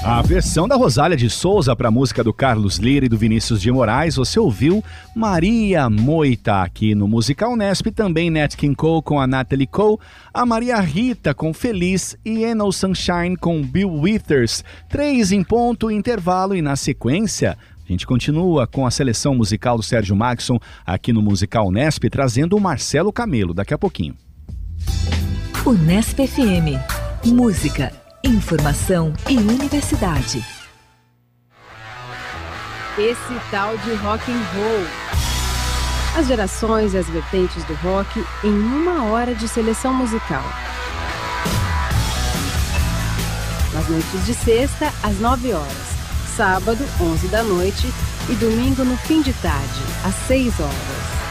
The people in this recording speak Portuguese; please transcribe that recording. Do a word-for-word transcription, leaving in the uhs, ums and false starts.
A versão da Rosália de Souza para a música do Carlos Lira e do Vinícius de Moraes, você ouviu Maria Moita aqui no Musical Nesp, também Nat King Cole com a Natalie Cole, a Maria Rita com Feliz e Eno Sunshine com Bill Withers. Três em ponto, intervalo e na sequência a gente continua com a seleção musical do Sérgio Maxson aqui no Musical Nesp, trazendo o Marcelo Camelo daqui a pouquinho. O Nesp F M. Música, informação e universidade. Esse tal de rock and roll. As gerações e as vertentes do rock em uma hora de seleção musical. Nas noites de sexta, às nove horas. Sábado, onze da noite. E domingo, no fim de tarde, às seis horas.